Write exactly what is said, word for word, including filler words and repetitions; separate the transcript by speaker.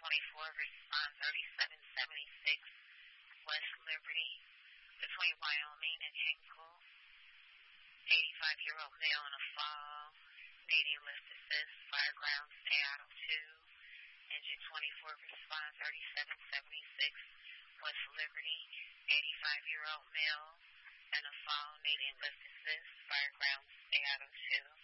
Speaker 1: twenty-four, respond thirty-seven seventy-six, West Liberty, between Wyoming and Hinkle. eighty-five-year-old male in a fall, needing lift assist, fireground, Seattle two. Engine twenty-four, respond thirty-seven seventy-six, West Liberty, eighty-five-year-old male in a fall, needing lift assist, fireground, Seattle two.